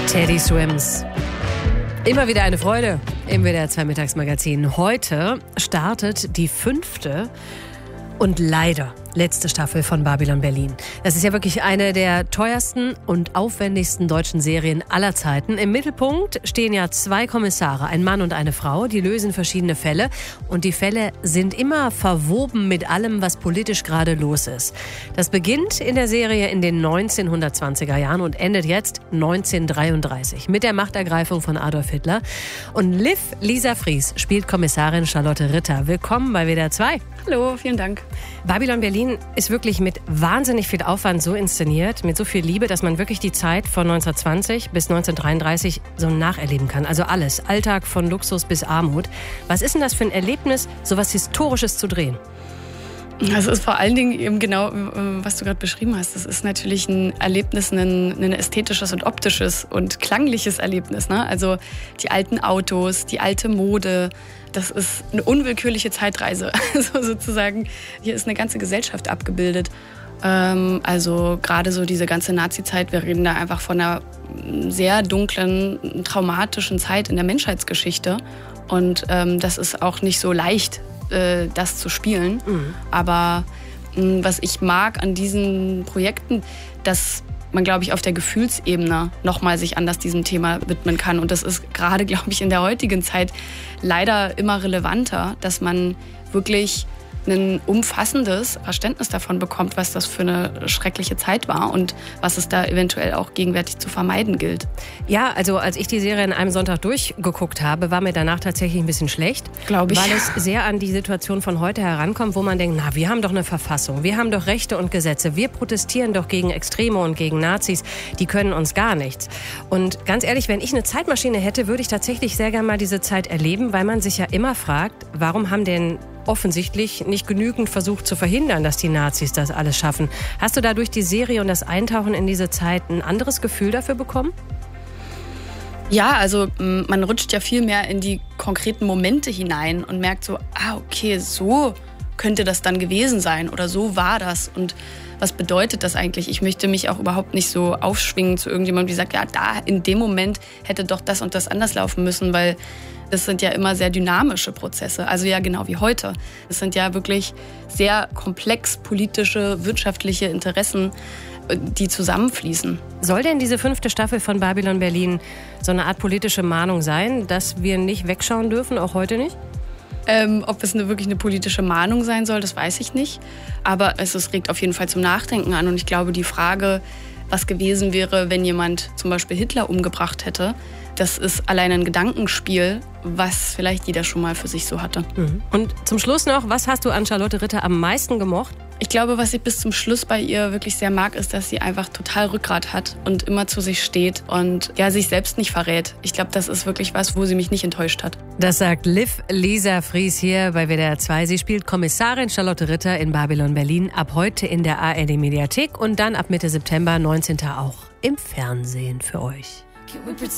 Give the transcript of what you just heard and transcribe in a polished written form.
Teddy Swims. Immer wieder eine Freude im WDR 2 Mittagsmagazin. Heute startet die 5. und leider letzte Staffel von Babylon Berlin. Das ist ja wirklich eine der teuersten und aufwendigsten deutschen Serien aller Zeiten. Im Mittelpunkt stehen ja 2 Kommissare, ein Mann und eine Frau, die lösen verschiedene Fälle. Und die Fälle sind immer verwoben mit allem, was politisch gerade los ist. Das beginnt in der Serie in den 1920er Jahren und endet jetzt 1933 mit der Machtergreifung von Adolf Hitler. Und Liv Lisa Fries spielt Kommissarin Charlotte Ritter. Willkommen bei WDR 2. Hallo, vielen Dank. Babylon Berlin ist wirklich mit wahnsinnig viel Aufwand so inszeniert, mit so viel Liebe, dass man wirklich die Zeit von 1920 bis 1933 so nacherleben kann. Also alles, Alltag von Luxus bis Armut. Was ist denn das für ein Erlebnis, so was Historisches zu drehen? Also es ist vor allen Dingen eben genau, was du gerade beschrieben hast. Das ist natürlich ein Erlebnis, ein ästhetisches und optisches und klangliches Erlebnis. Ne? Also die alten Autos, die alte Mode, das ist eine unwillkürliche Zeitreise. Also sozusagen, hier ist eine ganze Gesellschaft abgebildet. Also gerade so diese ganze Nazi-Zeit, wir reden da einfach von einer sehr dunklen, traumatischen Zeit in der Menschheitsgeschichte. Und das ist auch nicht so leicht, das zu spielen. Aber was ich mag an diesen Projekten, dass man, glaube ich, auf der Gefühlsebene nochmal sich anders diesem Thema widmen kann. Und das ist gerade, glaube ich, in der heutigen Zeit leider immer relevanter, dass man wirklich ein umfassendes Verständnis davon bekommt, was das für eine schreckliche Zeit war und was es da eventuell auch gegenwärtig zu vermeiden gilt. Ja, also als ich die Serie an einem Sonntag durchgeguckt habe, war mir danach tatsächlich ein bisschen schlecht. Glaube ich. Weil es sehr an die Situation von heute herankommt, wo man denkt, na, wir haben doch eine Verfassung, wir haben doch Rechte und Gesetze, wir protestieren doch gegen Extreme und gegen Nazis, die können uns gar nichts. Und ganz ehrlich, wenn ich eine Zeitmaschine hätte, würde ich tatsächlich sehr gerne mal diese Zeit erleben, weil man sich ja immer fragt, warum haben denn offensichtlich nicht genügend versucht zu verhindern, dass die Nazis das alles schaffen. Hast du da durch die Serie und das Eintauchen in diese Zeit ein anderes Gefühl dafür bekommen? Ja, also man rutscht ja viel mehr in die konkreten Momente hinein und merkt so, okay, so könnte das dann gewesen sein oder so war das. Und was bedeutet das eigentlich? Ich möchte mich auch überhaupt nicht so aufschwingen zu irgendjemandem, die sagt, ja, da in dem Moment hätte doch das und das anders laufen müssen, weil das sind ja immer sehr dynamische Prozesse, also ja genau wie heute. Es sind ja wirklich sehr komplex politische, wirtschaftliche Interessen, die zusammenfließen. Soll denn diese 5. Staffel von Babylon Berlin so eine Art politische Mahnung sein, dass wir nicht wegschauen dürfen, auch heute nicht? Ob es wirklich eine politische Mahnung sein soll, das weiß ich nicht. Aber es regt auf jeden Fall zum Nachdenken an. Und ich glaube, die Frage, was gewesen wäre, wenn jemand zum Beispiel Hitler umgebracht hätte, das ist allein ein Gedankenspiel, was vielleicht jeder schon mal für sich so hatte. Und zum Schluss noch, was hast du an Charlotte Ritter am meisten gemocht? Ich glaube, was ich bis zum Schluss bei ihr wirklich sehr mag, ist, dass sie einfach total Rückgrat hat und immer zu sich steht und ja, sich selbst nicht verrät. Ich glaube, das ist wirklich was, wo sie mich nicht enttäuscht hat. Das sagt Liv Lisa Fries hier bei WDR 2. Sie spielt Kommissarin Charlotte Ritter in Babylon Berlin, ab heute in der ARD-Mediathek und dann ab Mitte September 19. auch im Fernsehen für euch.